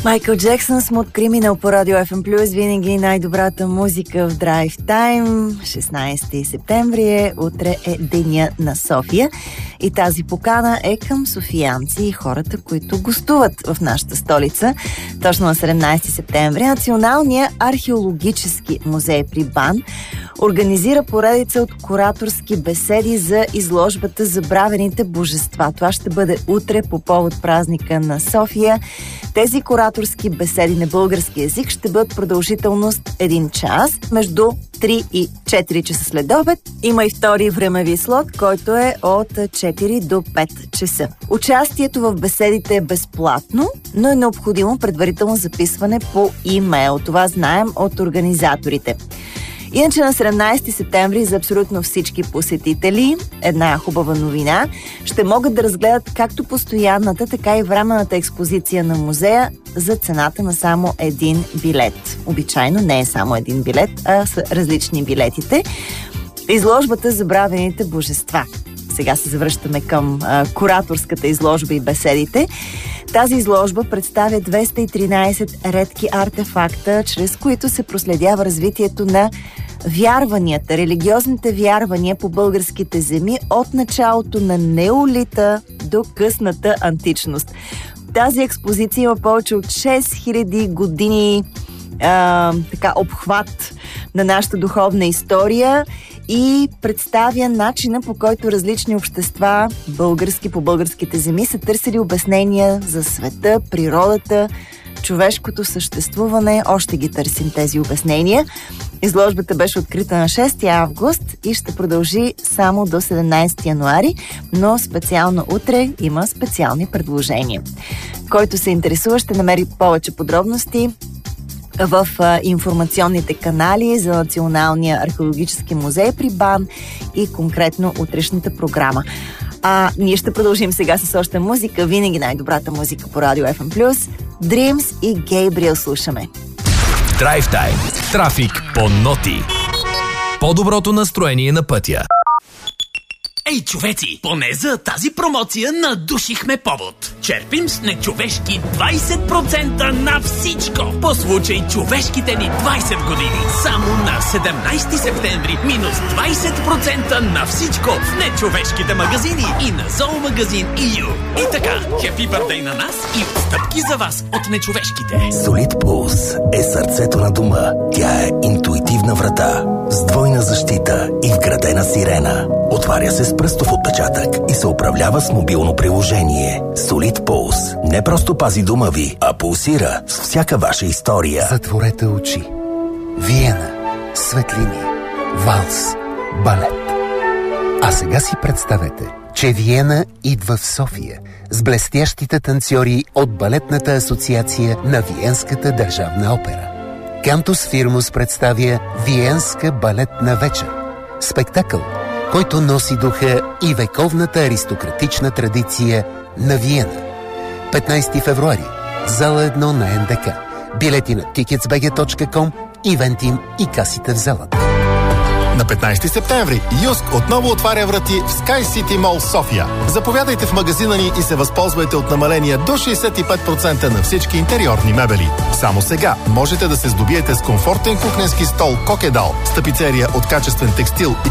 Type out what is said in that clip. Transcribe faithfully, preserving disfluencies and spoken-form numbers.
Майкъл Джексън, Smooth Criminal по Радио Еф Ем Плюс. Винаги най-добрата музика в Драйв Тайм. шестнайсети септември е, утре е деня на София. И тази покана е към софиянци и хората, които гостуват в нашата столица. Точно на седемнайсети септември Националният археологически музей при БАН организира поредица от кураторски беседи за изложбата "Забравените божества". Това ще бъде утре по повод празника на София. Тези кураторски беседи на български език ще бъдат продължителност един час, между три и четири часа след обед. Има и втори времеви слот, който е от четири до пет часа. Участието в беседите е безплатно, но е необходимо предварително записване по имейл. Това знаем от организаторите. Иначе на седемнайсети септември за абсолютно всички посетители една хубава новина. Ще могат да разгледат както постоянната, така и временната експозиция на музея за цената на само един билет. Обичайно не е само един билет, а са различни билетите. Изложбата "Забравените божества". Сега се завръщаме към а, кураторската изложба и беседите. Тази изложба представя двеста и тринайсет редки артефакта, чрез които се проследява развитието на вярванията, религиозните вярвания по българските земи от началото на неолита до късната античност. Тази експозиция има повече от шест хиляди години а, така, обхват на нашата духовна история и представя начина, по който различни общества, български по българските земи, са търсили обяснения за света, природата, човешкото съществуване. Още ги търсим тези обяснения. Изложбата беше открита на шести август и ще продължи само до седемнайсети януари, но специално утре има специални предложения. Който се интересува, ще намери повече подробности в а, информационните канали за Националния археологически музей при БАН и конкретно утрешната програма. А ние ще продължим сега с още музика. Винаги най-добрата музика по Радио Еф Ем Плюс. Dreams и Гейбриел слушаме. Драйв Тайм. Трафик по ноти. По-доброто настроение на пътя. Ей, човеци, поне за тази промоция надушихме повод. Черпим с нечовешки двайсет процента на всичко. По случай човешките ни двайсет години. Само на седемнайсети септември минус двайсет процента на всичко в нечовешките магазини и на зоомагазин и ю. И така, хепи бърдей на нас и отстъпки за вас от нечовешките. Солит Плюс е сърцето на дома. Тя е интуитивна врата с двойна защита и вградена сирена. Отваря се с пръстов отпечатък и се управлява с мобилно приложение. Solid Pulse не просто пази дома ви, а пулсира с всяка ваша история. Затворете очи. Виена, светлини, валс, балет. А сега си представете, че Виена идва в София с блестящите танцори от Балетната асоциация на Виенската държавна опера. Кантус Фирмус представя Виенска балетна вечер. Спектакъл, който носи духа и вековната аристократична традиция на Виена. петнайсети февруари, зала едно на Ен Де Ка. Билети на тикетс би джи точка ком, Ивентим и касите в залата. На петнайсети септември Юск отново отваря врати в Sky City Mall София. Заповядайте в магазина ни и се възползвайте от намаления до шейсет и пет процента на всички интериорни мебели. Само сега можете да се здобиете с комфортен кухненски стол Kokkedal с тапицерия от качествен текстил и